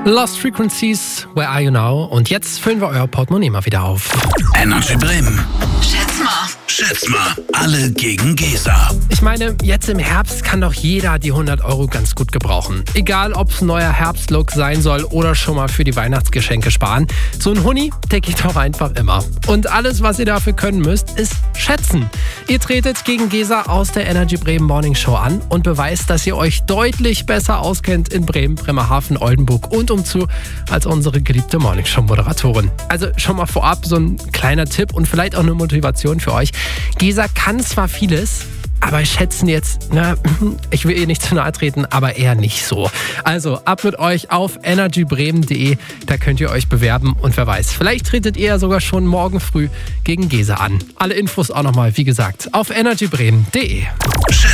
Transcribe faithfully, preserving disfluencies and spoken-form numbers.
Lost Frequencies, Where Are You Now? Und jetzt füllen wir euer Portemonnaie mal wieder auf. Energy Bremen. Schätz mal. Schätz mal, alle gegen Gesa. Ich meine, jetzt im Herbst kann doch jeder die hundert Euro ganz gut gebrauchen. Egal, ob es ein neuer Herbstlook sein soll oder schon mal für die Weihnachtsgeschenke sparen. So ein Huni, der geht doch einfach immer. Und alles, was ihr dafür können müsst, ist schätzen. Ihr tretet gegen Gesa aus der Energy Bremen Morning Show an und beweist, dass ihr euch deutlich besser auskennt in Bremen, Bremerhaven, Oldenburg und umzu als unsere geliebte Morning Show Moderatorin. Also schon mal vorab so ein kleiner Tipp und vielleicht auch eine Motivation für euch. Gesa kann zwar vieles, aber schätzen jetzt, na, ich will ihr nicht zu nahe treten, aber eher nicht so. Also ab mit euch auf energy bremen punkt de, da könnt ihr euch bewerben und wer weiß, vielleicht tretet ihr ja sogar schon morgen früh gegen Gesa an. Alle Infos auch nochmal, wie gesagt, auf energy bremen punkt de.